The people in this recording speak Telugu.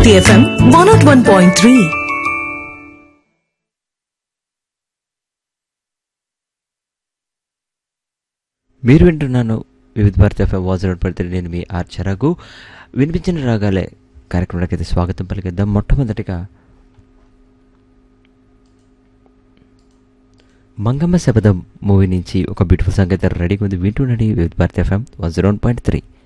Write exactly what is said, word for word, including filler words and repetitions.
Bharati FM one not one point three. మీరు వింటున్నాను వివిధ భారతి ఎఫ్ఎం వాజ్ రోడ్ పడితే నేను మీ ఆర్ చరగు. వినిపించిన రాగాలే కార్యక్రమానికి అయితే స్వాగతం పలికిద్దాం. మొట్టమొదటిగా మంగమ్మ శబదం మూవీ నుంచి ఒక బ్యూటిఫుల్ సంగీతం రెడీగా ఉంది. వింటున్నది వివిధ Bharati FM one zero point three.